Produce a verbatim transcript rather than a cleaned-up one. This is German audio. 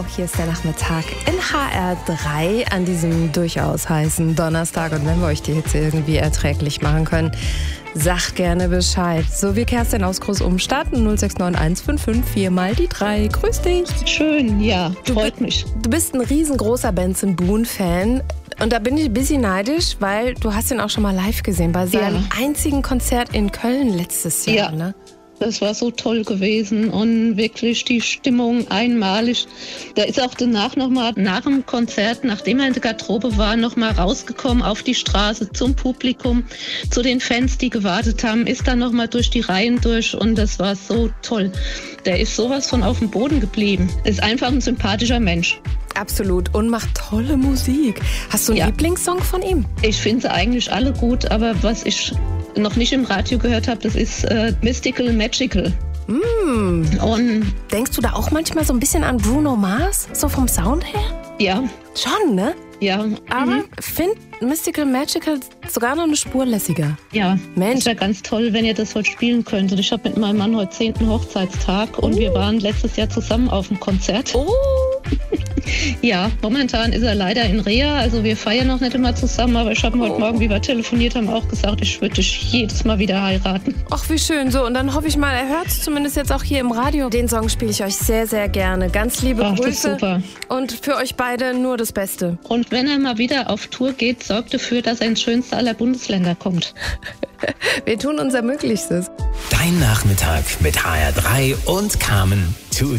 Hier ist der Nachmittag in H R drei an diesem durchaus heißen Donnerstag. Und wenn wir euch die Hitze irgendwie erträglich machen können, sagt gerne Bescheid. So wie Kerstin aus Großumstadt, null sechs neun eins fünf fünf vier mal die drei. Grüß dich. Schön, ja, freut du, mich. Du bist ein riesengroßer Benson Boone-Fan. Und da bin ich ein bisschen neidisch, weil du hast ihn auch schon mal live gesehen bei seinem ja. einzigen Konzert in Köln letztes Jahr, ja. ne? Das war so toll gewesen und wirklich die Stimmung einmalig. Da ist auch danach nochmal, nach dem Konzert, nachdem er in der Garderobe war, nochmal rausgekommen auf die Straße zum Publikum, zu den Fans, die gewartet haben, ist dann nochmal durch die Reihen durch und das war so toll. Der ist sowas von auf dem Boden geblieben. Ist einfach ein sympathischer Mensch. Absolut und macht tolle Musik. Hast du einen ja. Lieblingssong von ihm? Ich finde sie eigentlich alle gut, aber was ich noch nicht im Radio gehört habe, das ist äh, Mystical Magical. Mm. Und denkst du da auch manchmal so ein bisschen an Bruno Mars, so vom Sound her? Ja. Schon, ne? Ja. Aber mhm. finde Mystical Magical sogar noch eine Spur lässiger. Ja, Mensch. Das wäre ganz toll, wenn ihr das heute spielen könntet. Ich habe mit meinem Mann heute zehnten Hochzeitstag und oh. wir waren letztes Jahr zusammen auf dem Konzert. Oh. Ja, momentan ist er leider in Reha, also wir feiern noch nicht immer zusammen, aber ich habe oh. heute Morgen, wie wir telefoniert haben, auch gesagt, ich würde dich jedes Mal wieder heiraten. Ach, wie schön. So, und dann hoffe ich mal, er hört es zumindest jetzt auch hier im Radio. Den Song spiele ich euch sehr, sehr gerne. Ganz liebe Ach, Grüße. Das ist super. Und für euch beide nur das Beste. Und wenn er mal wieder auf Tour geht, sorgt dafür, dass er ins schönste aller Bundesländer kommt. Wir tun unser Möglichstes. Dein Nachmittag mit H R drei und Carmen. Tut